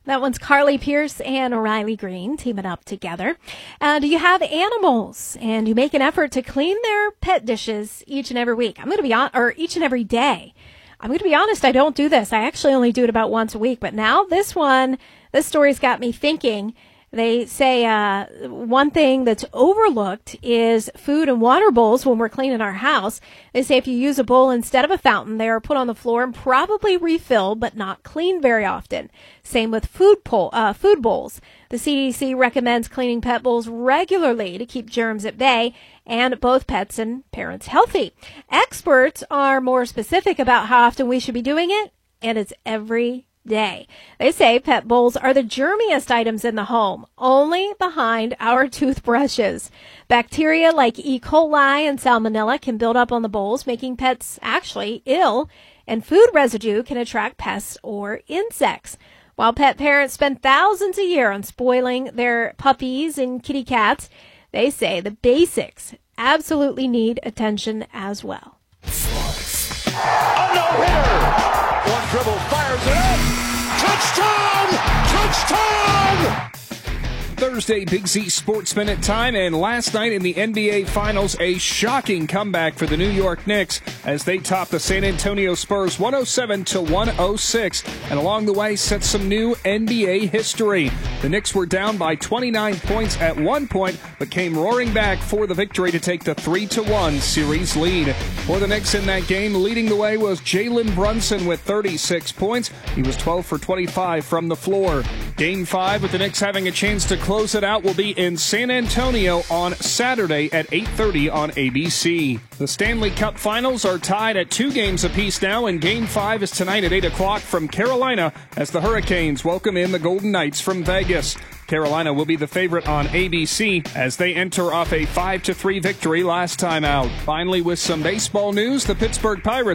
That one's Carly Pierce and Riley Green teaming up together. Do you have animals and you make an effort to clean their pet dishes each and every week? Each and every day. I'm going to be honest, I don't do this. I actually only do it about once a week. But now this story's got me thinking. They say one thing that's overlooked is food and water bowls when we're cleaning our house. They say if you use a bowl instead of a fountain, they are put on the floor and probably refilled but not cleaned very often. Same with food bowls. The CDC recommends cleaning pet bowls regularly to keep germs at bay and both pets and parents healthy. Experts are more specific about how often we should be doing it, and it's every day. They say pet bowls are the germiest items in the home, only behind our toothbrushes. Bacteria like E. coli and salmonella can build up on the bowls, making pets actually ill, and food residue can attract pests or insects. While pet parents spend thousands a year on spoiling their puppies and kitty cats, they say the basics absolutely need attention as well. A no-hitter! One dribble, fires it up! Touchdown! Touchdown! Thursday, Big Z Sports Minute time, and last night in the NBA Finals, a shocking comeback for the New York Knicks as they topped the San Antonio Spurs 107-106, and along the way set some new NBA history. The Knicks were down by 29 points at one point, but came roaring back for the victory to take the 3-1 series lead. For the Knicks in that game, leading the way was Jalen Brunson with 36 points. He was 12 for 25 from the floor. Game 5, with the Knicks having a chance to close it out, will be in San Antonio on Saturday at 8:30 on ABC. The Stanley Cup Finals are tied at 2 games apiece now, and Game 5 is tonight at 8 o'clock from Carolina as the Hurricanes welcome in the Golden Knights from Vegas. Carolina will be the favorite on ABC as they enter off a 5-3 victory last time out. Finally, with some baseball news, the Pittsburgh Pirates